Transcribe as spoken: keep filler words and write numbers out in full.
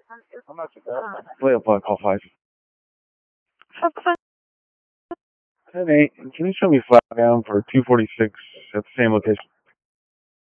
I'm not sure. Play up on call five. ten eight. Can you show me flat down for two forty-six at the same location?